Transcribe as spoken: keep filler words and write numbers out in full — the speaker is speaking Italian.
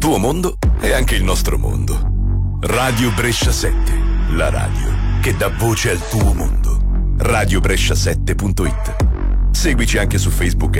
tuo mondo è anche il nostro mondo. Radio Brescia sette, la radio che dà voce al tuo mondo. radio brescia sette punto it. Seguici anche su Facebook